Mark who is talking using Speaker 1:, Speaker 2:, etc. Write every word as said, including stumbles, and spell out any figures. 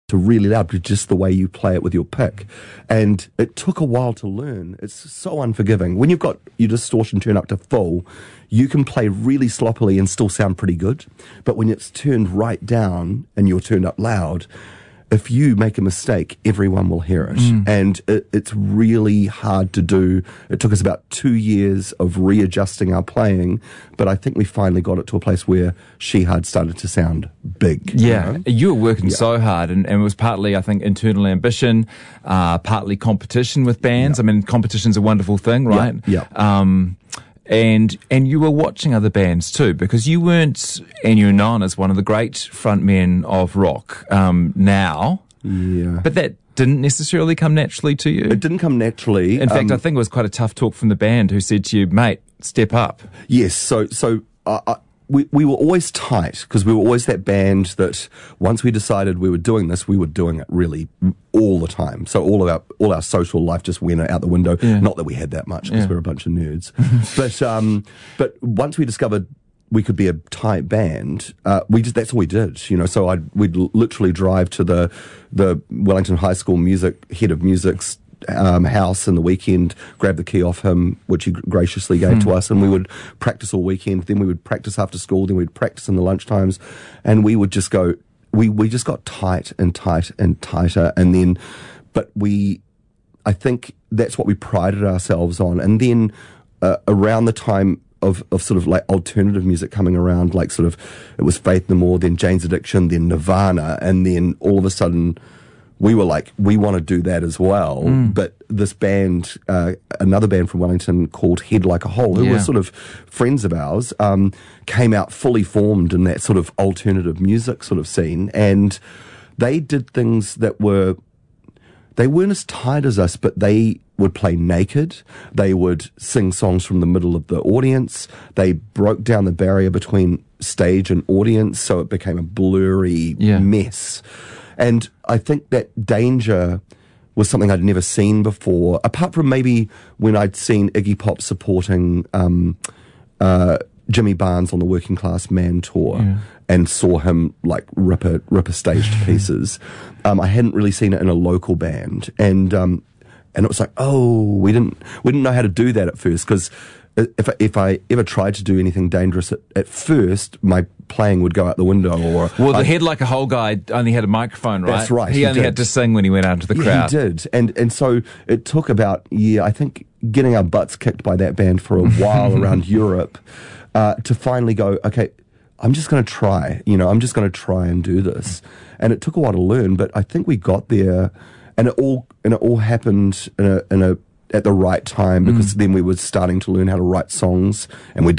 Speaker 1: to really loud, but just the way you play it with your pick. And it took a while to learn. It's so unforgiving. When you've got your distortion turned up to full, you can play really sloppily and still sound pretty good. But when it's turned right down and you're turned up loud, if you make a mistake, everyone will hear it. Mm. And it, it's really hard to do. It took us about two years of readjusting our playing, but I think we finally got it to a place where Shihad started to sound big.
Speaker 2: Yeah,
Speaker 1: you know?
Speaker 2: you were working
Speaker 1: yeah.
Speaker 2: so hard, and, and it was partly, I think, internal ambition, uh, partly competition with bands.
Speaker 1: Yeah.
Speaker 2: I mean, competition's a wonderful thing, right?
Speaker 1: Yeah. yeah.
Speaker 2: Um, And and you were watching other bands too, because you weren't, and you're known as one of the great frontmen of rock um, now.
Speaker 1: Yeah.
Speaker 2: But that didn't necessarily come naturally to you.
Speaker 1: It didn't come naturally.
Speaker 2: In fact,
Speaker 1: um,
Speaker 2: I think it was quite a tough talk from the band who said to you, mate, step up.
Speaker 1: Yes, so so uh, I, we we were always tight because we were always that band that once we decided we were doing this, we were doing it really all the time. So all of our all our social life just went out the window.
Speaker 2: Yeah.
Speaker 1: Not that we had that much because
Speaker 2: Yeah.
Speaker 1: we we're a bunch of nerds, but um, but once we discovered we could be a tight band, uh, we just that's all we did, you know. So I'd we'd l- literally drive to the the Wellington High School music head of music's Um, house in the weekend, grab the key off him, which he graciously gave
Speaker 2: Hmm.
Speaker 1: to us, and we would practice all weekend. Then we would practice after school. Then we'd practice in the lunch times, and we would just go. We we just got tight and tight and tighter, and then, but we, I think that's what we prided ourselves on. And then uh, around the time of of sort of like alternative music coming around, like sort of it was Faith No More, then Jane's Addiction, then Nirvana, and then all of a sudden, we were like, we want to do that as well.
Speaker 2: Mm.
Speaker 1: But this band, uh, another band from Wellington called Head Like a Hole, who
Speaker 2: Yeah.
Speaker 1: were sort of friends of ours, um, came out fully formed in that sort of alternative music sort of scene. And they did things that were, they weren't as tight as us, but they would play naked. They would sing songs from the middle of the audience. They broke down the barrier between stage and audience, so it became a blurry
Speaker 2: Yeah.
Speaker 1: mess. And I think that danger was something I'd never seen before, apart from maybe when I'd seen Iggy Pop supporting um, uh, Jimmy Barnes on the Working Class Man tour,
Speaker 2: Yeah.
Speaker 1: and saw him like rip a, rip a stage to pieces. Um, I hadn't really seen it in a local band, and um, and it was like, oh, we didn't we didn't know how to do that at first, because if I, if I ever tried to do anything dangerous at, at first, my playing would go out the window. Or
Speaker 2: Well, the
Speaker 1: I'd,
Speaker 2: Head Like a Hole guy only had a microphone, right?
Speaker 1: That's right,
Speaker 2: He,
Speaker 1: he
Speaker 2: only
Speaker 1: did.
Speaker 2: had to sing when he went out into the
Speaker 1: yeah,
Speaker 2: crowd.
Speaker 1: he did, and and so it took about yeah, I think getting our butts kicked by that band for a while around Europe uh, to finally go, okay, I'm just going to try. You know, I'm just going to try and do this, and it took a while to learn, but I think we got there, and it all and it all happened in a in a at the right time, because mm. then we were starting to learn how to write songs, and we'd